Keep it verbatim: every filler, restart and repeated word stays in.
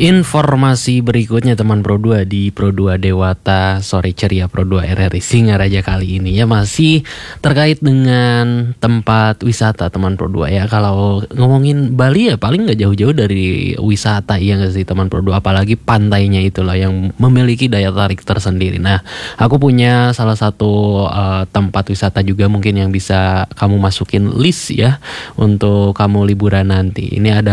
Informasi berikutnya teman Pro dua di Pro dua Dewata Sore Ceria Pro dua R R I Singaraja kali ini ya masih terkait dengan tempat wisata teman Pro dua ya. Kalau ngomongin Bali ya paling nggak jauh-jauh dari wisata ya nggak sih teman Pro dua, apalagi pantainya itulah yang memiliki daya tarik tersendiri. Nah, aku punya salah satu uh, tempat wisata juga mungkin yang bisa kamu masukin list ya untuk kamu liburan nanti. Ini ada